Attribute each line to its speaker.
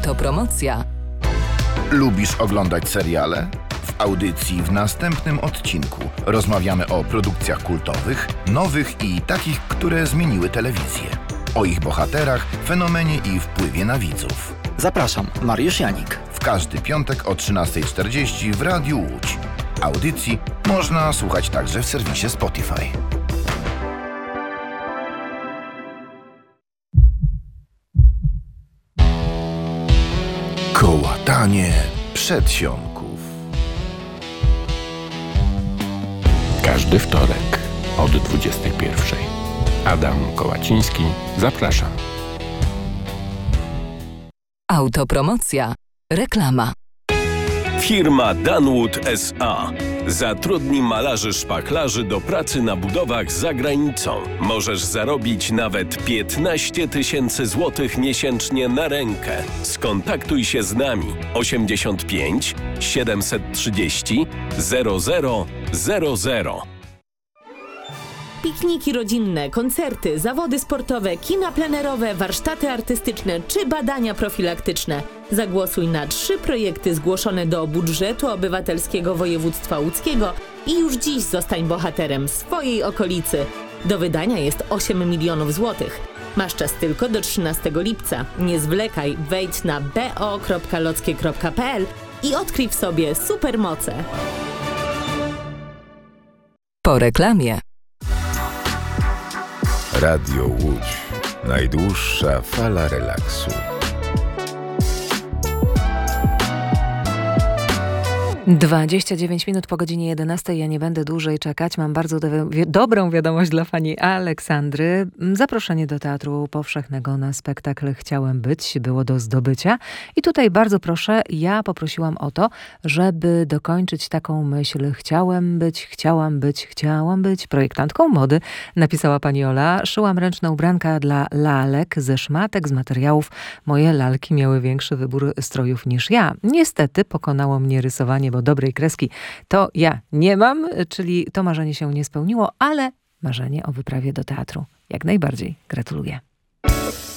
Speaker 1: Autopromocja.
Speaker 2: Lubisz oglądać seriale? W audycji w następnym odcinku rozmawiamy o produkcjach kultowych, nowych i takich, które zmieniły telewizję. O ich bohaterach, fenomenie i wpływie na widzów.
Speaker 3: Zapraszam, Mariusz Janik.
Speaker 2: W każdy piątek o 13:40 w Radiu Łódź. Audycji można słuchać także w serwisie Spotify. Kołatanie przedsionków.
Speaker 4: Każdy wtorek od 21:00. Adam Kołaciński, zapraszam.
Speaker 1: Autopromocja. Reklama.
Speaker 5: Firma Danwood S.A. zatrudni malarzy szpachlarzy do pracy na budowach za granicą. Możesz zarobić nawet 15 000 złotych miesięcznie na rękę. Skontaktuj się z nami 85 730 0000.
Speaker 6: Pikniki rodzinne, koncerty, zawody sportowe, kina plenerowe, warsztaty artystyczne czy badania profilaktyczne. Zagłosuj na 3 projekty zgłoszone do budżetu obywatelskiego województwa łódzkiego i już dziś zostań bohaterem swojej okolicy. Do wydania jest 8 milionów złotych. Masz czas tylko do 13 lipca. Nie zwlekaj, wejdź na bo.lockie.pl i odkryj w sobie supermoce.
Speaker 1: Po reklamie.
Speaker 7: Radio Łódź. Najdłuższa fala relaksu.
Speaker 8: 29 minut po godzinie 11. Ja nie będę dłużej czekać. Mam bardzo dobrą wiadomość dla pani Aleksandry. Zaproszenie do Teatru Powszechnego na spektakl Chciałem być było do zdobycia. I tutaj bardzo proszę, ja poprosiłam o to, żeby dokończyć taką myśl. Chciałam być projektantką mody, napisała pani Ola. Szyłam ręczne ubranka dla lalek ze szmatek, z materiałów. Moje lalki miały większy wybór strojów niż ja. Niestety pokonało mnie rysowanie, bo dobrej kreski to ja nie mam, czyli to marzenie się nie spełniło, ale marzenie o wyprawie do teatru jak najbardziej. Gratuluję.